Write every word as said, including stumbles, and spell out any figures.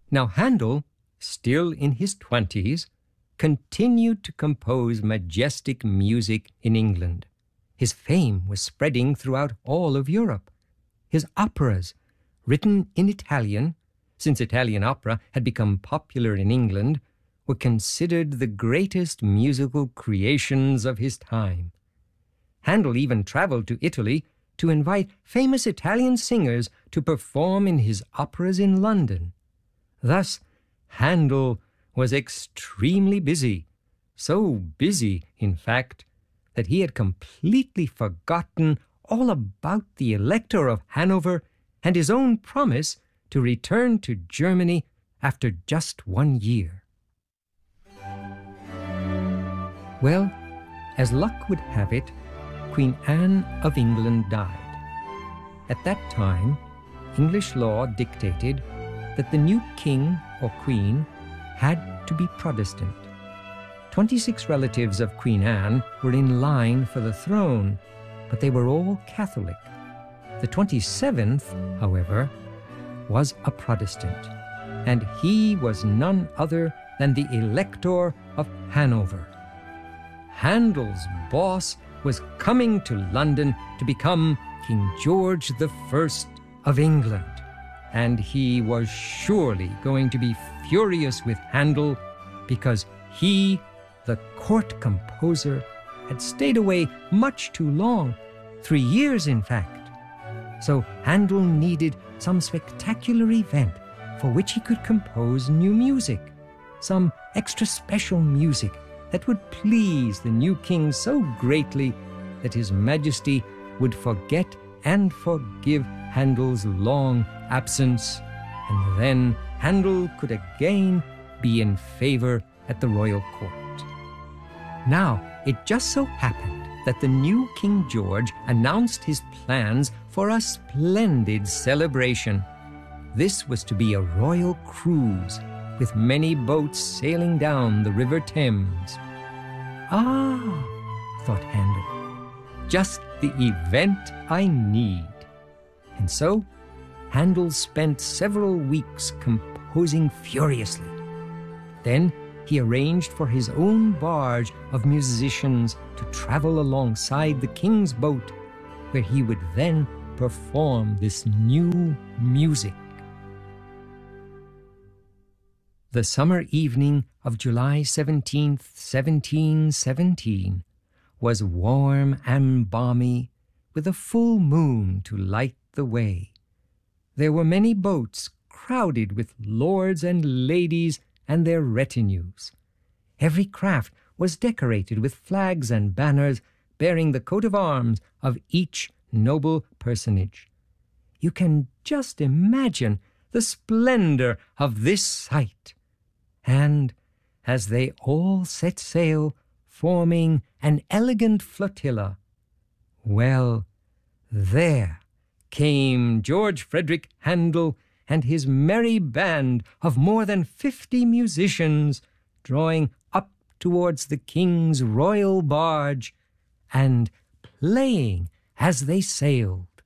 Now Handel, still in his twenties, continued to compose majestic music in England. His fame was spreading throughout all of Europe. His operas, written in Italian, since Italian opera had become popular in England, were considered the greatest musical creations of his time. Handel even traveled to Italy to invite famous Italian singers to perform in his operas in London. Thus, Handel was extremely busy, so busy, in fact, that he had completely forgotten all about the Elector of Hanover and his own promise to return to Germany after just one year. Well, as luck would have it, Queen Anne of England died. At that time, English law dictated that the new king or queen had to be Protestant. Twenty-six relatives of Queen Anne were in line for the throne, but they were all Catholic. The twenty-seventh, however, was a Protestant, and he was none other than the Elector of Hanover. Handel's boss was coming to London to become King George the First of England, and he was surely going to be furious with Handel because he, the court composer, had stayed away much too long, three years in fact. So Handel needed some spectacular event for which he could compose new music, some extra special music that would please the new king so greatly that His Majesty would forget and forgive Handel's long absence, and then Handel could again be in favor at the royal court. Now, it just so happened that the new King George announced his plans for a splendid celebration. This was to be a royal cruise, with many boats sailing down the River Thames. Ah, thought Handel, just the event I need. And so, Handel spent several weeks composing furiously. Then he arranged for his own barge of musicians to travel alongside the king's boat, where he would then perform this new music. The summer evening of July seventeenth, seventeen seventeen, was warm and balmy, with a full moon to light the way. There were many boats crowded with lords and ladies and their retinues. Every craft was decorated with flags and banners bearing the coat of arms of each noble personage. You can just imagine the splendor of this sight. And as they all set sail, forming an elegant flotilla, well, there came George Frederick Handel and his merry band of more than fifty musicians, drawing up towards the king's royal barge and playing as they sailed.